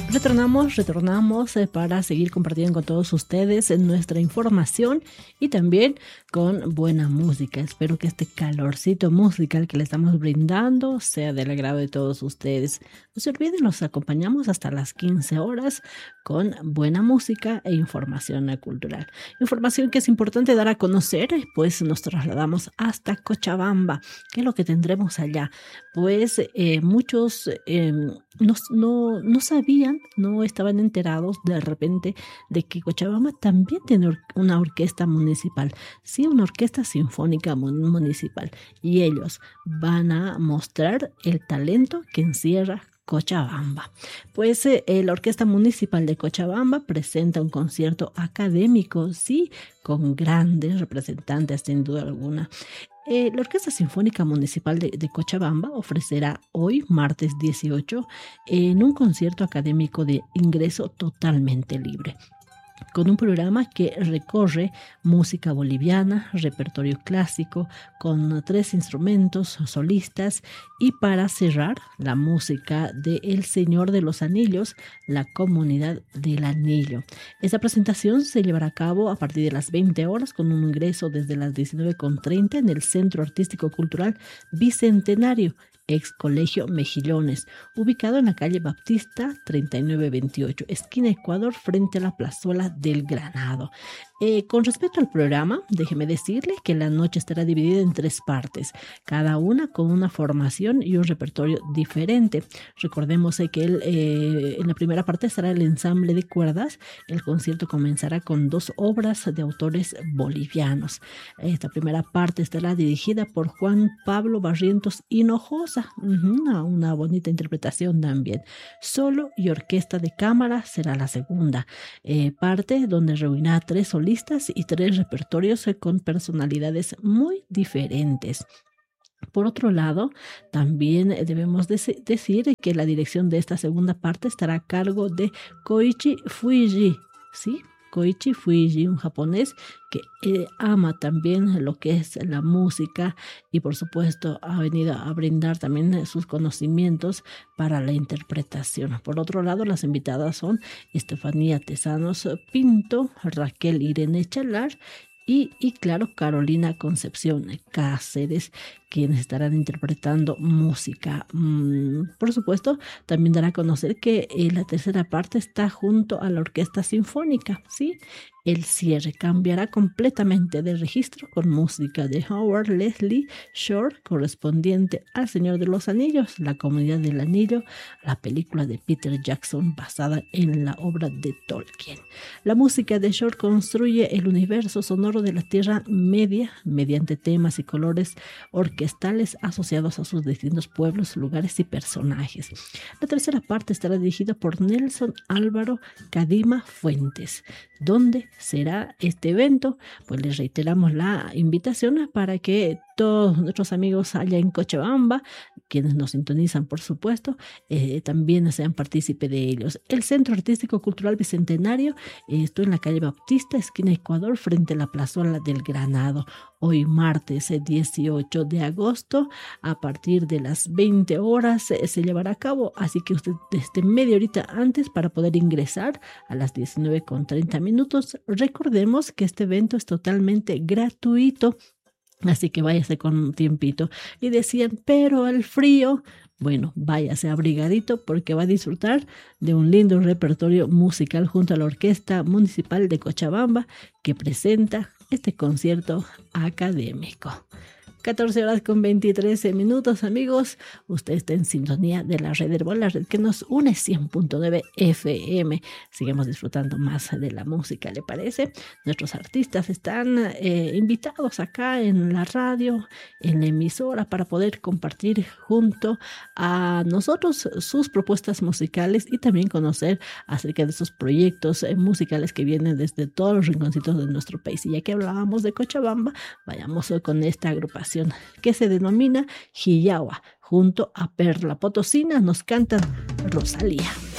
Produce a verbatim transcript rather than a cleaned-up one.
Retornamos, retornamos eh, para seguir compartiendo con todos ustedes en nuestra información y también con buena música. Espero que este calorcito musical que le estamos brindando sea del agrado de todos ustedes. No se olviden, nos acompañamos hasta las quince horas con buena música e información cultural. Información que es importante dar a conocer, pues nos trasladamos hasta Cochabamba. ¿Qué es lo que tendremos allá? Pues eh, muchos eh, no, no, no sabían, no estaban enterados de repente de que Cochabamba también tiene or- una orquesta municipal, sí, una orquesta sinfónica mun- municipal, y ellos van a mostrar el talento que encierra Cochabamba. Pues eh, la Orquesta Municipal de Cochabamba presenta un concierto académico, sí, con grandes representantes sin duda alguna. Eh, la Orquesta Sinfónica Municipal de, de Cochabamba ofrecerá hoy, martes dieciocho, en un concierto académico de ingreso totalmente libre, con un programa que recorre música boliviana, repertorio clásico, con tres instrumentos solistas y para cerrar la música de El Señor de los Anillos, la Comunidad del Anillo. Esta presentación se llevará a cabo a partir de las veinte horas con un ingreso desde las diecinueve treinta en el Centro Artístico Cultural Bicentenario, ex Colegio Mejillones, ubicado en la calle Baptista treinta y nueve veintiocho, esquina Ecuador, frente a la plazuela del Granado. Eh, con respecto al programa, déjeme decirle que la noche estará dividida en tres partes, cada una con una formación y un repertorio diferente. Recordemos eh, que el, eh, en la primera parte estará el ensamble de cuerdas. El concierto comenzará con dos obras de autores bolivianos. Esta primera parte estará dirigida por Juan Pablo Barrientos Hinojosa, uh-huh, una, una bonita interpretación también. Solo y orquesta de cámara será la segunda eh, parte, donde reunirá tres solistas y tres repertorios con personalidades muy diferentes. Por otro lado, también debemos de- decir que la dirección de esta segunda parte estará a cargo de Koichi Fuji, ¿sí? Koichi Fuji, un japonés que eh, ama también lo que es la música y por supuesto ha venido a brindar también sus conocimientos para la interpretación. Por otro lado, las invitadas son Estefanía Tesanos Pinto, Raquel Irene Chalar y, y claro, Carolina Concepción Cáceres, quienes estarán interpretando música. Mm, por supuesto, también dará a conocer que eh, la tercera parte está junto a la Orquesta Sinfónica, ¿sí? El cierre cambiará completamente de registro con música de Howard Leslie Shore, correspondiente al Señor de los Anillos, La Comunidad del Anillo, la película de Peter Jackson basada en la obra de Tolkien. La música de Shore construye el universo sonoro de la Tierra Media mediante temas y colores orquestales asociados a sus distintos pueblos, lugares y personajes. La tercera parte estará dirigida por Nelson Álvaro Cadima Fuentes. ¿Dónde será este evento? Pues les reiteramos la invitación para que todos nuestros amigos allá en Cochabamba, quienes nos sintonizan por supuesto, eh, también sean partícipe de ellos. El Centro Artístico Cultural Bicentenario, eh, estoy en la calle Baptista, esquina Ecuador, frente a la plazuela del Granado. Hoy martes eh, dieciocho de agosto, a partir de las veinte horas eh, se llevará a cabo, así que usted desde media horita antes para poder ingresar a las diecinueve treinta minutos. Recordemos que este evento es totalmente gratuito, así que váyase con un tiempito. Y decían, pero el frío, bueno, váyase abrigadito porque va a disfrutar de un lindo repertorio musical junto a la Orquesta Municipal de Cochabamba que presenta este concierto académico. catorce horas con veintitrés minutos, amigos. Usted está en sintonía de la red Herbol, la red que nos une, cien punto nueve F M. Sigamos disfrutando más de la música, ¿le parece? Nuestros artistas están eh, invitados acá en la radio, en la emisora, para poder compartir junto a nosotros sus propuestas musicales y también conocer acerca de esos proyectos eh, musicales que vienen desde todos los rinconcitos de nuestro país. Y ya que hablábamos de Cochabamba, vayamos hoy con esta agrupación que se denomina Jillawa. Junto a Perla Potosina nos cantan Rosalía.